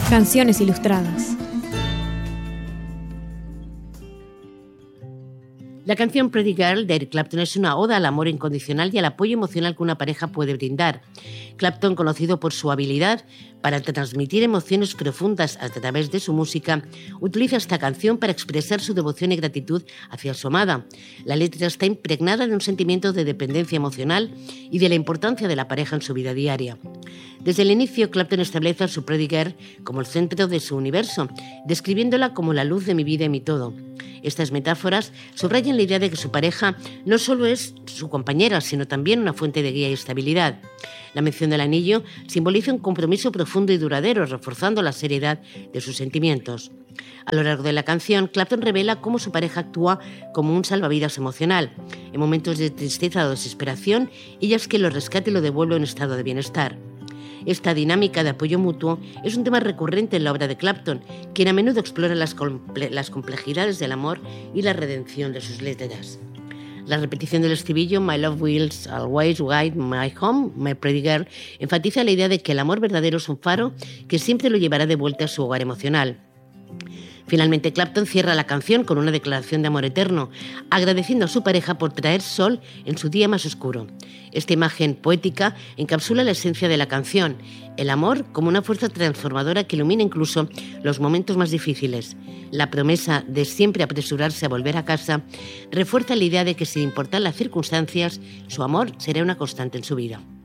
Canciones ilustradas. La canción Pretty Girl de Eric Clapton es una oda al amor incondicional y al apoyo emocional que una pareja puede brindar. Clapton, conocido por su habilidad para transmitir emociones profundas a través de su música, utiliza esta canción para expresar su devoción y gratitud hacia su amada. La letra está impregnada de un sentimiento de dependencia emocional y de la importancia de la pareja en su vida diaria. Desde el inicio, Clapton establece a su Pretty Girl como el centro de su universo, describiéndola como la luz de mi vida y mi todo. Estas metáforas subrayan la idea de que su pareja no solo es su compañera, sino también una fuente de guía y estabilidad. La mención del anillo simboliza un compromiso profundo y duradero, reforzando la seriedad de sus sentimientos. A lo largo de la canción, Clapton revela cómo su pareja actúa como un salvavidas emocional. En momentos de tristeza o desesperación, ella es quien lo rescata y lo devuelve a un estado de bienestar. Esta dinámica de apoyo mutuo es un tema recurrente en la obra de Clapton, quien a menudo explora las complejidades del amor y la redención de sus letras. La repetición del estribillo "My love will always guide my home, my pretty girl" enfatiza la idea de que el amor verdadero es un faro que siempre lo llevará de vuelta a su hogar emocional. Finalmente, Clapton cierra la canción con una declaración de amor eterno, agradeciendo a su pareja por traer sol en su día más oscuro. Esta imagen poética encapsula la esencia de la canción, el amor como una fuerza transformadora que ilumina incluso los momentos más difíciles. La promesa de siempre apresurarse a volver a casa refuerza la idea de que, sin importar las circunstancias, su amor será una constante en su vida.